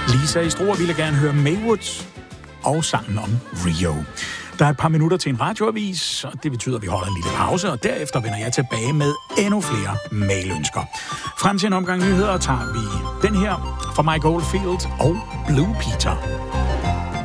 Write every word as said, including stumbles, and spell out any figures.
Lisa i Struer ville gerne høre Maywood og sangen om Rio. Der er et par minutter til en radioavis, og det betyder, at vi holder en lille pause, og derefter vender jeg tilbage med endnu flere mailønsker. Frem til en omgang nyheder tager vi den her fra Mike Oldfield og Blue Peter.